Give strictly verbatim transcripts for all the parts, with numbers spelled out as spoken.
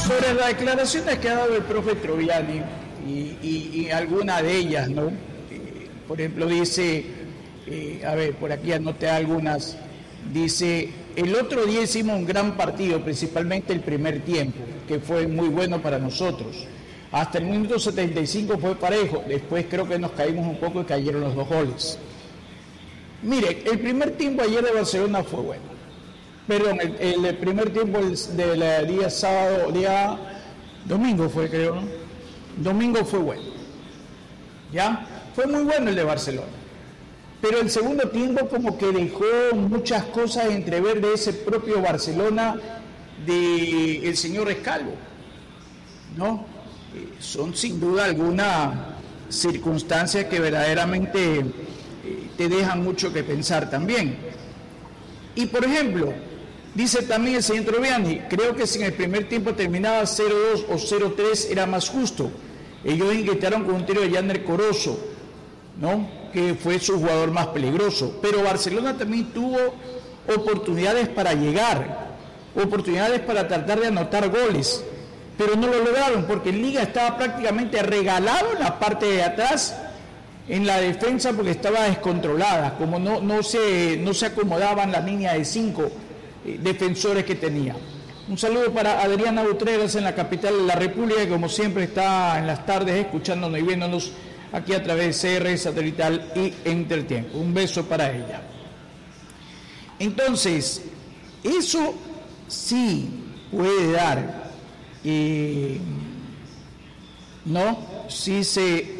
sobre las declaraciones que ha dado el profe Troviani y, y, y alguna de ellas, ¿no? Eh, por ejemplo, dice, eh, a ver, por aquí anoté algunas, dice, el otro día hicimos un gran partido, principalmente el primer tiempo, que fue muy bueno para nosotros. Hasta el minuto setenta y cinco fue parejo, después creo que nos caímos un poco y cayeron los dos goles. Mire, el primer tiempo ayer de Barcelona fue bueno. Perdón, el, el primer tiempo del día sábado, día domingo fue, creo, ¿no? Domingo fue bueno. ¿Ya? Fue muy bueno el de Barcelona. Pero el segundo tiempo como que dejó muchas cosas entrever de ese propio Barcelona del señor Rescalvo, ¿no? Eh, son sin duda alguna circunstancias que verdaderamente eh, te dejan mucho que pensar también. Y por ejemplo, dice también el señor Troviani, creo que si en el primer tiempo terminaba cero dos o cero tres era más justo. Ellos intentaron con un tiro de Yander Corozo, ¿no? Que fue su jugador más peligroso. Pero Barcelona también tuvo oportunidades para llegar, oportunidades para tratar de anotar goles, pero no lo lograron porque el Liga estaba prácticamente regalado en la parte de atrás, en la defensa, porque estaba descontrolada, como no, no, se, no se acomodaban la línea de cinco eh, defensores que tenía. Un saludo para Adriana Butreras en la capital de la República, que como siempre está en las tardes escuchándonos y viéndonos aquí a través de C R Satelital y Entretiempo. Un beso para ella. Entonces, eso sí puede dar, eh, ¿no? Sí se,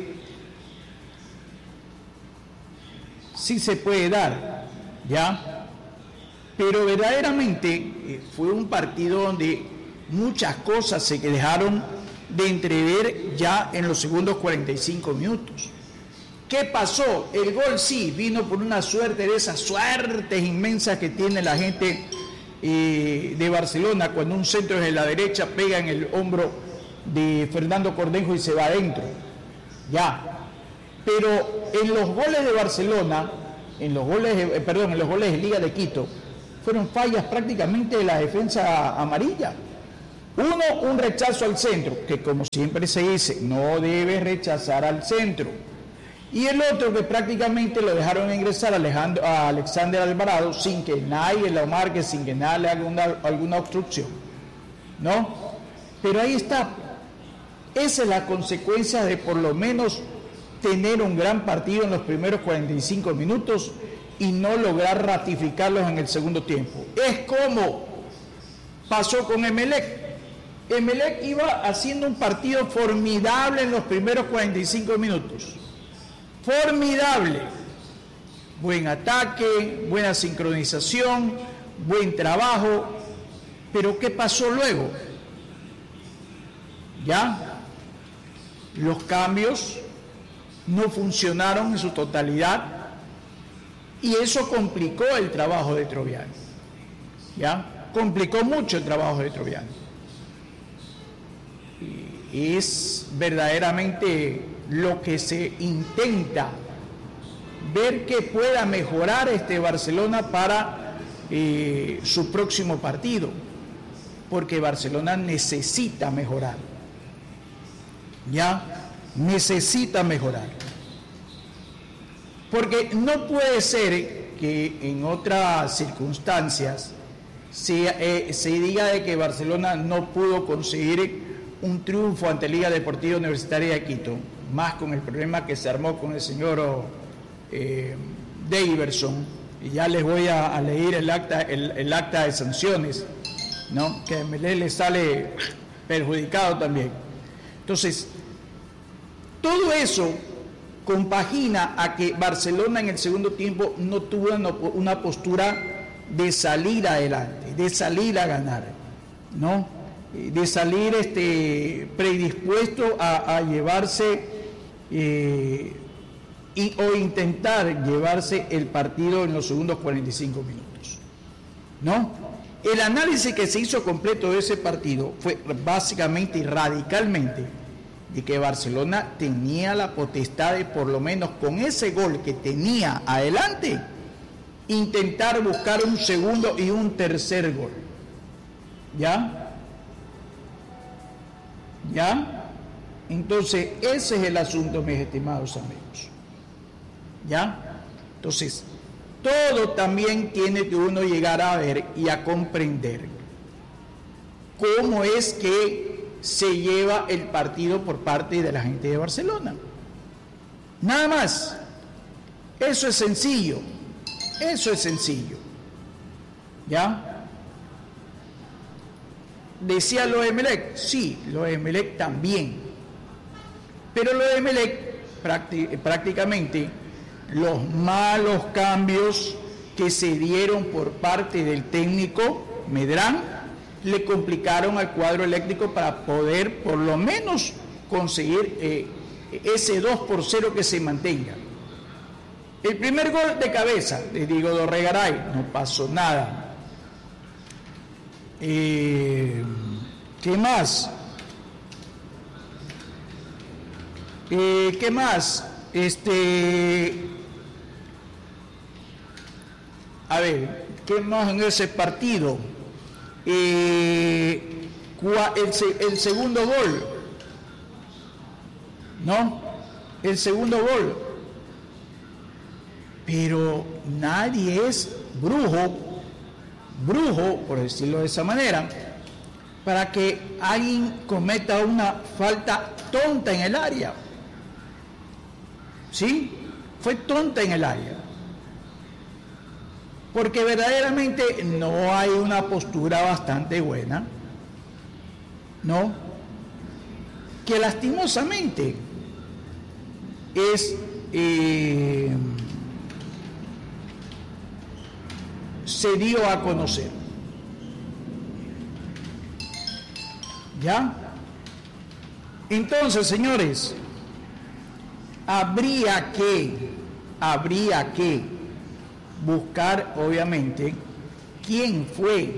sí se puede dar, ¿ya? Pero verdaderamente eh, fue un partido donde muchas cosas se dejaron de entrever ya en los segundos cuarenta y cinco minutos. ¿Qué pasó? El gol sí vino por una suerte de esas suertes inmensas que tiene la gente eh, de Barcelona, cuando un centro desde la derecha pega en el hombro de Fernando Cornejo y se va adentro. Ya. Pero en los goles de Barcelona, en los goles, de, eh, perdón, en los goles de Liga de Quito, fueron fallas prácticamente de la defensa amarilla. Uno, un rechazo al centro, que como siempre se dice, no debe rechazar al centro. Y el otro que prácticamente lo dejaron ingresar a Alexander Alvarado sin que nadie lo marque, sin que nadie le haga una, alguna obstrucción, ¿no? Pero ahí está. Esa es la consecuencia de por lo menos tener un gran partido en los primeros cuarenta y cinco minutos y no lograr ratificarlos en el segundo tiempo. Es como pasó con Emelec. Emelec iba haciendo un partido formidable en los primeros cuarenta y cinco minutos. Formidable. Buen ataque, buena sincronización, buen trabajo. Pero ¿qué pasó luego? Ya, los cambios no funcionaron en su totalidad y eso complicó el trabajo de Troviani. Ya, complicó mucho el trabajo de Troviani. Y es verdaderamente lo que se intenta, ver que pueda mejorar este Barcelona para eh, su próximo partido, porque Barcelona necesita mejorar, ya necesita mejorar, porque no puede ser que en otras circunstancias se, eh, se diga de que Barcelona no pudo conseguir un triunfo ante Liga Deportiva Universitaria de Quito, más con el problema que se armó con el señor eh, Daverson, y ya les voy a, a leer el acta, el, el acta de sanciones, ¿no? Que a M L E le sale perjudicado también. Entonces, todo eso compagina a que Barcelona en el segundo tiempo no tuvo una, una postura de salir adelante, de salir a ganar, ¿no? De salir este, predispuesto a, a llevarse eh, y, o intentar llevarse el partido en los segundos cuarenta y cinco minutos, ¿no? El análisis que se hizo completo de ese partido fue básicamente y radicalmente de que Barcelona tenía la potestad de, por lo menos con ese gol que tenía adelante, intentar buscar un segundo y un tercer gol, ¿ya? ¿Ya? Entonces, ese es el asunto, mis estimados amigos. ¿Ya? Entonces, todo también tiene que uno llegar a ver y a comprender cómo es que se lleva el partido por parte de la gente de Barcelona. Nada más. Eso es sencillo. Eso es sencillo. ¿Ya? Decía lo de Emelec, sí, lo de Emelec también. Pero lo de Emelec prácticamente los malos cambios que se dieron por parte del técnico Medrán le complicaron al cuadro eléctrico para poder por lo menos conseguir eh, ese dos por cero que se mantenga. El primer gol de cabeza de Diego Dorregaray, no pasó nada. Eh, ¿Qué más? Eh, ¿Qué más? Este, a ver, ¿qué más en ese partido? Eh, el, el segundo gol, ¿no? El segundo gol. Pero nadie es brujo, brujo, por decirlo de esa manera, para que alguien cometa una falta tonta en el área. ¿Sí? Fue tonta en el área. Porque verdaderamente no hay una postura bastante buena, ¿no? Que lastimosamente es... Eh, se dio a conocer. ¿Ya? Entonces, señores, habría que, habría que buscar, obviamente, quién fue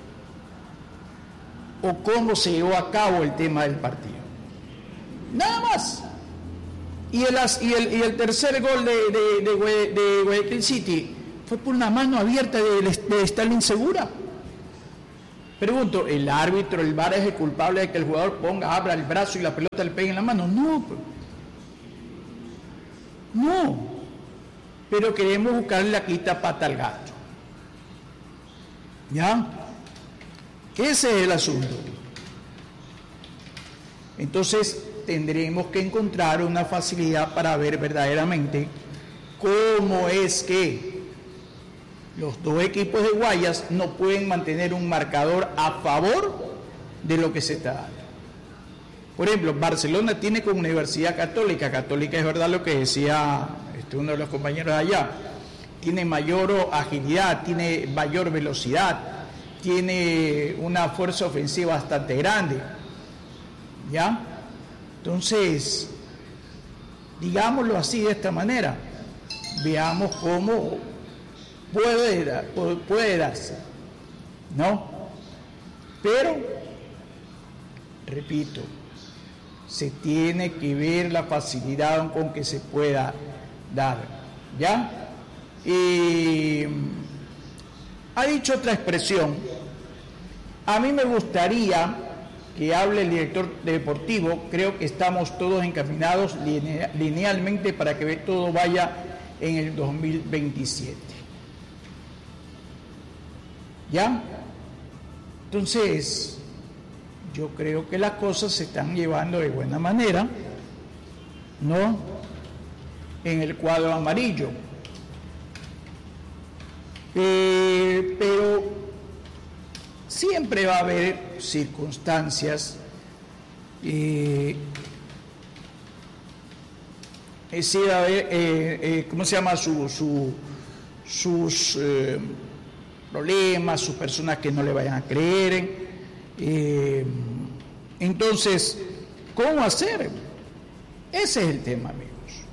o cómo se llevó a cabo el tema del partido. Nada más. Y el, y el, y el tercer gol de, de, de, de Guayaquil City fue por una mano abierta de, de Stalin Segura. Pregunto, ¿el árbitro, el V A R es el culpable de que el jugador ponga, abra el brazo y la pelota le pegue en la mano? No. No. Pero queremos buscarle la quita pata al gato. ¿Ya? Ese es el asunto. Entonces, tendremos que encontrar una facilidad para ver verdaderamente cómo es que los dos equipos de Guayas no pueden mantener un marcador a favor de lo que se está dando. Por ejemplo, Barcelona tiene con Universidad Católica, Católica es verdad lo que decía este, uno de los compañeros de allá, tiene mayor agilidad, tiene mayor velocidad, tiene una fuerza ofensiva bastante grande, ¿ya? Entonces, digámoslo así de esta manera, veamos cómo puede, puede darse, ¿no? Pero, repito, se tiene que ver la facilidad con que se pueda dar, ¿ya? Y ha dicho otra expresión, a mí me gustaría que hable el director deportivo, creo que estamos todos encaminados linealmente para que todo vaya en el dos mil veintisiete. ¿Ya? Entonces, yo creo que las cosas se están llevando de buena manera, ¿no? En el cuadro amarillo. Eh, pero siempre va a haber circunstancias eh, es decir, a ver, eh, eh, ¿cómo se llama? Su, su, sus eh, problemas, sus personas que no le vayan a creer. Eh, entonces, ¿cómo hacer? Ese es el tema, amigos.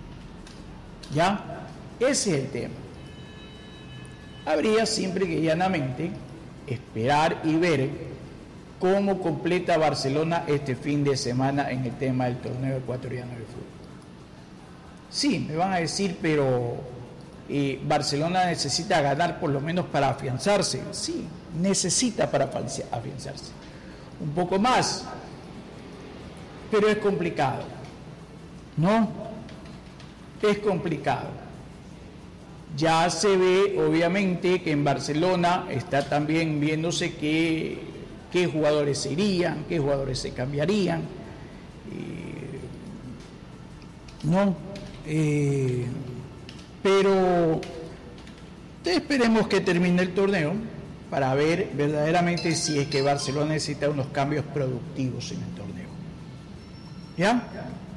¿Ya? Ese es el tema. Habría siempre que llanamente esperar y ver cómo completa Barcelona este fin de semana en el tema del torneo ecuatoriano de fútbol. Sí, me van a decir, pero eh, Barcelona necesita ganar por lo menos para afianzarse. Sí, necesita para afianzarse. Un poco más. pero es complicado, ¿no? Es complicado. Ya se ve, obviamente, que en Barcelona está también viéndose qué, qué jugadores se irían, qué jugadores se cambiarían. Eh, no, eh, pero esperemos que termine el torneo para ver verdaderamente si es que Barcelona necesita unos cambios productivos en el torneo. ¿Ya?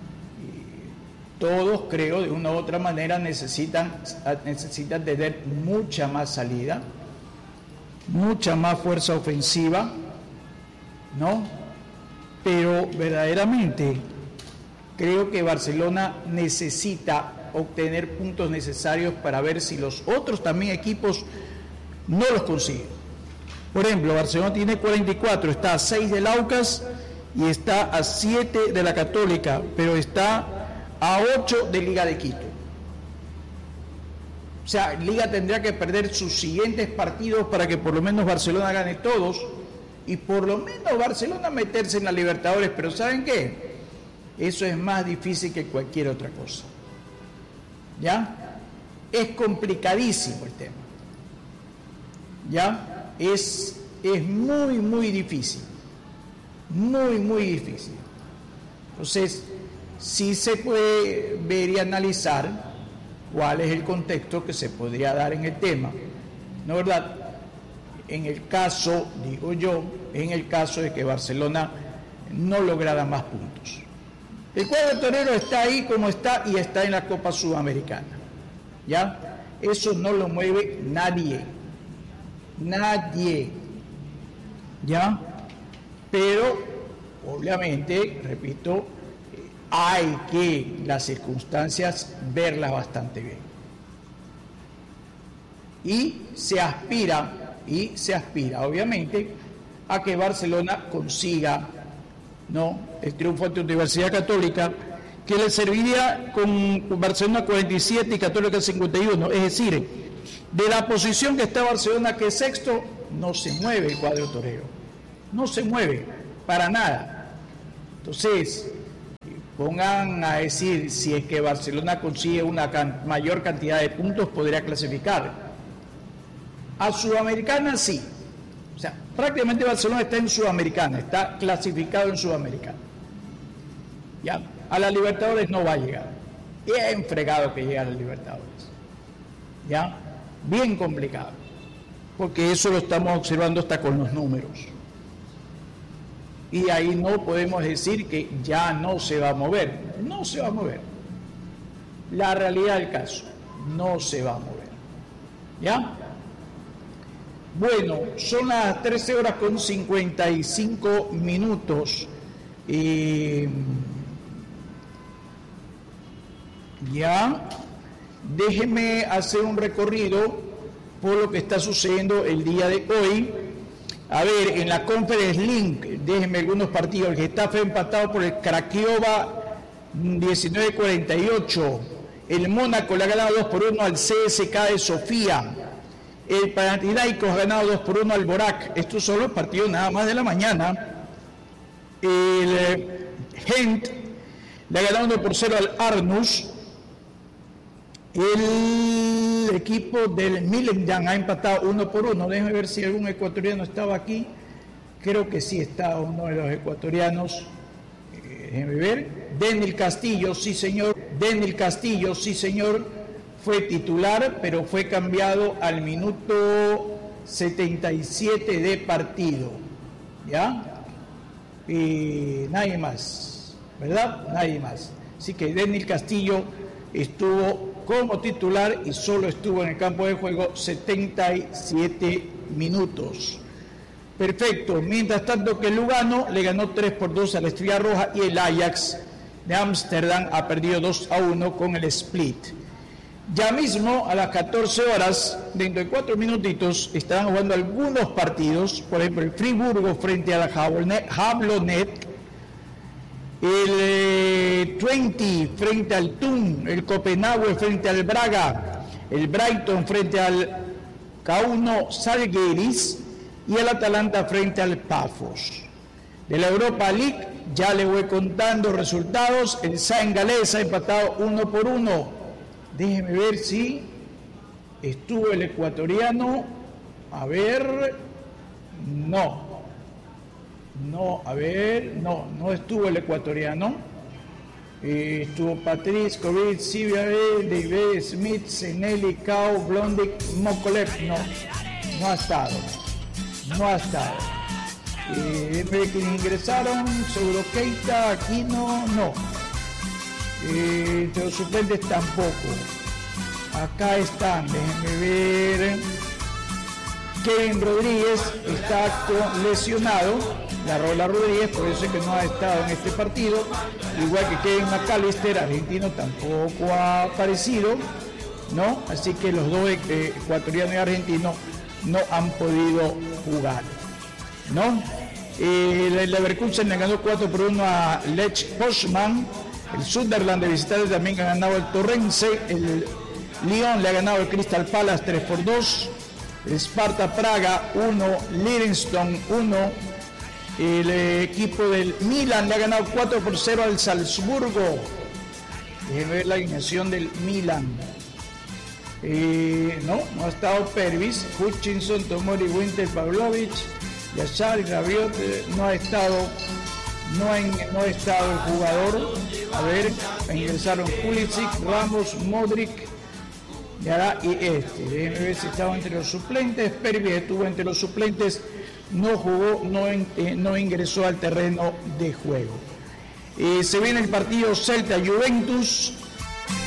Todos, creo, de una u otra manera necesitan, necesitan tener mucha más salida, mucha más fuerza ofensiva, ¿no? Pero verdaderamente creo que Barcelona necesita obtener puntos necesarios para ver si los otros también equipos no los consiguen. Por ejemplo, Barcelona tiene cuarenta y cuatro, está a seis del Aucas y está a siete de la Católica, pero está a ocho de Liga de Quito. O sea, Liga tendría que perder sus siguientes partidos para que por lo menos Barcelona gane todos y por lo menos Barcelona meterse en la Libertadores. Pero ¿saben qué? Eso es más difícil que cualquier otra cosa. ¿Ya? Es complicadísimo el tema. ¿Ya? Es, es muy, muy difícil. Muy, muy difícil. Entonces, sí se puede ver y analizar cuál es el contexto que se podría dar en el tema, ¿no es verdad? En el caso, digo yo, en el caso de que Barcelona no lograra más puntos. El cuadro torero está ahí como está y está en la Copa Sudamericana, ¿ya? Eso no lo mueve nadie, nadie, ¿ya? Pero, obviamente, repito, hay que las circunstancias verlas bastante bien. Y se aspira, y se aspira, obviamente, a que Barcelona consiga, ¿no?, el triunfo ante Universidad Católica, que le serviría con Barcelona cuarenta y siete y Católica cincuenta y uno. Es decir, de la posición que está Barcelona, que es sexto, no se mueve el cuadro torero. No se mueve, para nada. Entonces, pongan a decir, si es que Barcelona consigue una can- mayor cantidad de puntos, podría clasificar. A Sudamericana sí. O sea, prácticamente Barcelona está en Sudamericana, está clasificado en Sudamericana. Ya, a la Libertadores no va a llegar. Bien fregado que llega a la Libertadores. Ya, bien complicado. Porque eso lo estamos observando hasta con los números. Y ahí no podemos decir que ya no se va a mover. No se va a mover. La realidad del caso, no se va a mover. ¿Ya? Bueno, son las trece horas con cincuenta y cinco minutos. Eh, ya, déjeme hacer un recorrido por lo que está sucediendo el día de hoy. A ver, en la Conference League, déjenme algunos partidos. El Getafe empatado por el Craiova diecinueve cuarenta y ocho. El Mónaco le ha ganado dos por uno al C S K de Sofía. El Panathinaikos ha ganado dos por uno al Borac. Estos son los partidos nada más de la mañana. El eh, Gent le ha ganado uno por cero al Arnus. El equipo del Millennium ha empatado uno por uno. Déjenme ver si algún ecuatoriano estaba aquí. Creo que sí estaba uno de los ecuatorianos. Eh, déjenme ver. Denil Castillo, sí señor. Denil Castillo, sí señor. Fue titular, pero fue cambiado al minuto setenta y siete de partido. ¿Ya? Y nadie más. ¿Verdad? Nadie más. Así que Denil Castillo estuvo como titular y solo estuvo en el campo de juego setenta y siete minutos. Perfecto. Mientras tanto que Lugano le ganó tres por dos a la Estrella Roja y el Ajax de Ámsterdam ha perdido dos a uno con el Split. Ya mismo a las catorce horas, dentro de cuatro minutitos, estarán jugando algunos partidos, por ejemplo el Friburgo frente a la Jablonet, el eh, veinte frente al Thun, el Copenhague frente al Braga, el Brighton frente al Kauno Žalgiris y el Atalanta frente al Pafos. De la Europa League, ya le voy contando resultados. El Saint Galés ha empatado uno por uno. Déjeme ver si estuvo el ecuatoriano. A ver, no. No, a ver, no, no estuvo el ecuatoriano. Eh, estuvo Patrice, Covid, Sibiabe, David Smith, Seneli, Cao, Blondic, Mokolev. No, no ha estado. No ha estado. Eh, que ingresaron, Seguro Keita, Aquino, no. Eh, entre los suplentes tampoco. Acá están, déjenme ver. Kevin Rodríguez está con lesionado, la Rola Rodríguez, por eso es que no ha estado en este partido. Igual que Kevin McAllister, argentino, tampoco ha aparecido, ¿no? Así que los dos eh, ecuatorianos y argentinos no han podido jugar, ¿no? Eh, el Leverkusen le ganó cuatro por uno a Lech Poznan. El Sunderland de visitantes también ha ganado el Torrense. El Lyon le ha ganado el Crystal Palace tres por dos. El Sparta Praga uno, Livingston uno. El equipo del Milan le ha ganado cuatro por cero al Salzburgo. Déjenme ver la alineación del Milan. Eh, no, no ha estado Pervis, Hutchinson, Tomori, Winter, Pavlovic, Yashar, Rabiot, eh, no ha estado, no ha, no ha estado el jugador. A ver, ingresaron Pulisic, Ramos, Modric, Yara y este. Déjenme ver si estaba entre los suplentes. Pervis estuvo entre los suplentes, no jugó, no, eh, no ingresó al terreno de juego. Eh, se viene el partido Celta-Juventus.